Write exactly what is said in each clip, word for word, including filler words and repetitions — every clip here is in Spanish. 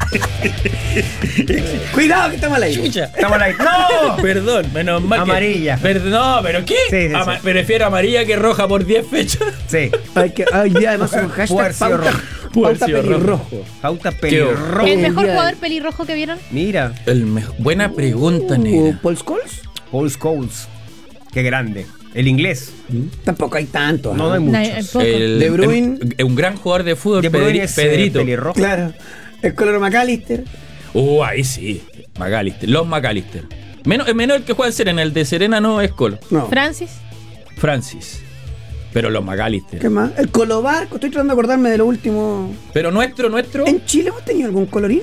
Cuidado que estamos al aire. Chucha. Estamos al aire. ¡No! Perdón, menos mal. que- Amarilla. Per- no, pero ¿qué? Sí, sí, Ama- sí. Prefiero amarilla que roja por diez fechas. Sí. Hay que, hoy día además un hashtag Puercio pauta, rojo. pauta Puercio rojo. pelirrojo. Pauta pelirrojo. ¿El el mejor día jugador de- pelirrojo que vieron? Mira. El mejo- Buena pregunta, Uh, negra. Paul Scholes. Paul Scholes. Qué grande. El inglés. Tampoco hay tantos. No, no hay ¿ah? No, muchos. el poco. El- De Bruyne. el- un gran jugador de fútbol, De Bruyne Pedri- es, eh, Pedrito. pelirrojo. Claro. El color McAllister. Uh, ahí sí. McAllister. Los McAllister. Menos, es menor el que juega en Serena. El de Serena no es Colo. No. Francis. Francis. Pero los McAllister. ¿Qué más? El Colo Barco. Estoy tratando de acordarme de lo último. Pero nuestro, nuestro. ¿En Chile hemos tenido algún colorín?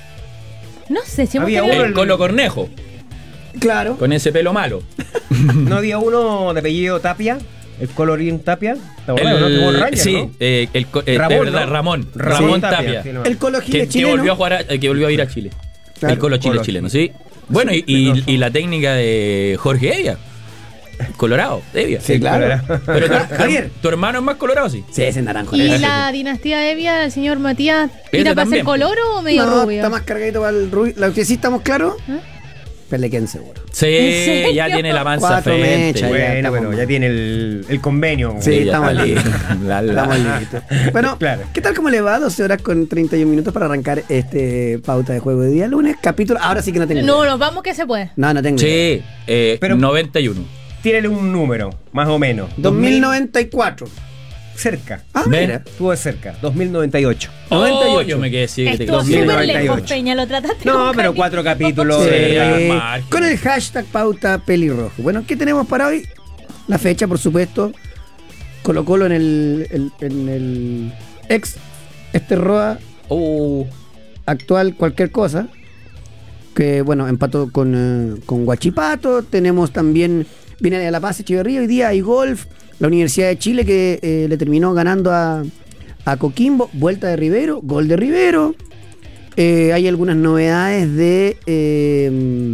No sé si hemos Había tenido- uno El Colo Cornejo. Claro. Con ese pelo malo. ¿No había uno de apellido Tapia? El colorín Tapia. ¿Te acordás, El- no? Que jugó en Rangers, sí, ¿no? eh, el, co- eh, Ramón, de verdad, ¿no? Ramón. Ramón Ramón Tapia, Tapia. sí, no. El Colo que, Gile que chileno. volvió a jugar a- eh, que volvió a ir a Chile. Claro. El Colo Chile Colo chileno, Chile. sí. Bueno, y, y, y la técnica de Jorge Evia. Colorado, Evia. Sí, claro. Pero tu, Javier. tu hermano es más colorado, sí. Sí, ese naranjo. ¿Y Ese. la dinastía Evia, el señor Matías, tira Ese para también, ser color o medio No, rubio? está más cargadito para el rubio. Lo que sí estamos claros, ¿Eh? Pelequén seguro. Sí, ¿En serio? ya tiene la mansa Cuatro frente. mechas, Bueno, estamos bueno, mal. ya tiene el, el convenio. Sí, ya estamos está listos. La, la. Estamos listos. Bueno, Claro. ¿qué tal cómo le va? doce horas con treinta y un minutos para arrancar este pauta de juego de día lunes. Capítulo. Ahora sí que no tengo. No, idea. nos vamos que se puede. No, no tengo. idea. Sí, eh, Pero- noventa y uno. Tírale un número, más o menos. dos mil noventa y cuatro. Cerca. Ah, Ven. mira. Estuvo de cerca. dos mil noventa y ocho. noventa y ocho. noventa y ocho. Yo me quedé así. que te- Estuvo dos mil súper noventa y ocho. lejos, Peña, lo trataste No, con pero cariño. cuatro capítulos. Sí, eh, hay Eh, margen. con el hashtag pauta pelirrojo. Bueno, ¿qué tenemos para hoy? La fecha, por supuesto. Colo Colo en el, el- en el ex Esterroa Uh, actual cualquier cosa. Que bueno, empató con, eh, con Huachipato. Tenemos también, viene de La Paz, Echeverría. Hoy día hay golf. La Universidad de Chile que eh, le terminó ganando a, a Coquimbo. Vuelta de Rivero, gol de Rivero. Eh, hay algunas novedades de eh,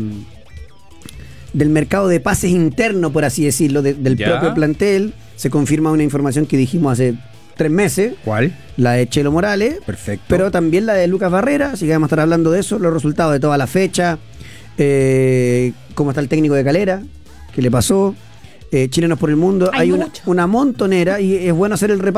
del mercado de pases interno, por así decirlo, de- del Ya. propio plantel. Se confirma una información que dijimos hace tres meses, ¿Cuál? la de Chelo Morales. Perfecto. Pero también la de Lucas Barrera, así que vamos a estar hablando de eso, los resultados de toda la fecha, eh, cómo está el técnico de Calera, qué le pasó, eh, chilenos por el mundo. Hay Hay una, mucho. una montonera y es bueno hacer el repaso.